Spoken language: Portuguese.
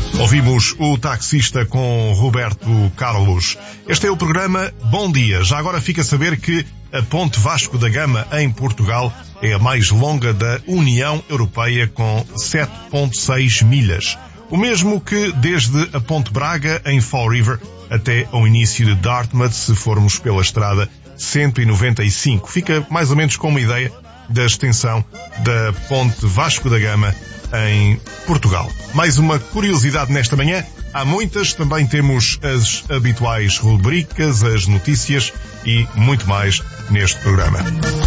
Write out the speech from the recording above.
Ouvimos o taxista com Roberto Carlos. Este é o programa Bom Dia. Já agora fica a saber que a Ponte Vasco da Gama, em Portugal, é a mais longa da União Europeia, com 7,6 milhas. O mesmo que desde a Ponte Braga, em Fall River, até ao início de Dartmouth, se formos pela estrada 195. Fica mais ou menos com uma ideia da extensão da Ponte Vasco da Gama em Portugal. Mais uma curiosidade nesta manhã. Há muitas, também temos as habituais rubricas, as notícias e muito mais neste programa.